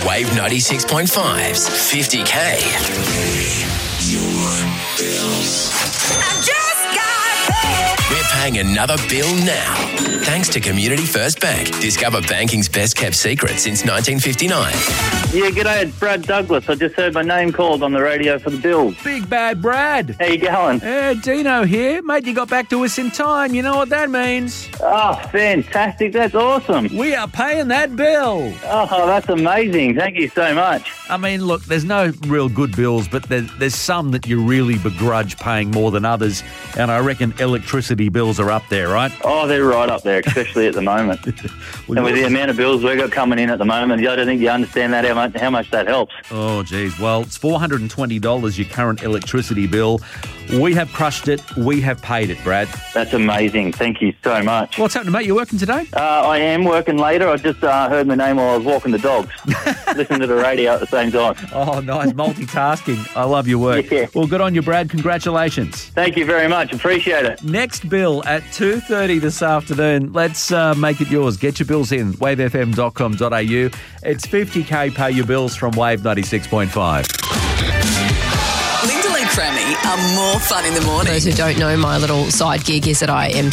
Wave 96.5's 50K. We're paying another bill now. Thanks to Community First Bank. Discover banking's best kept secret since 1959. Yeah, g'day, it's Brad Douglas. I just heard my name called on the radio for the Bills. Big bad Brad. How you going? Dino here. Mate, you got back to us in time. You know what that means. Oh, fantastic. That's awesome. We are paying that bill. Oh, that's amazing. Thank you so much. I mean, look, there's no real good bills, but there's some that you really begrudge paying more than others, and I reckon electricity bills are up there, right? Oh, they're right up there, especially at the moment. And with the amount of bills we've got coming in at the moment, I don't think you understand that how much that helps. Oh, geez. Well, it's $420, your current electricity bill. We have crushed it. We have paid it, Brad. That's amazing. Thank you so much. What's happening, mate? You working today? I am working later. I just heard my name while I was walking the dogs. Listening to the radio at the same time. Oh, nice. Multitasking. I love your work. Yeah. Well, good on you, Brad. Congratulations. Thank you very much. Appreciate it. Next bill at 2:30 this afternoon. Let's make it yours. Get your bills in. wavefm.com.au. It's 50K. Pay your bills from Wave 96.5. Linda Lee Cremmy are more fun in the morning. For those who don't know, my little side gig is that I am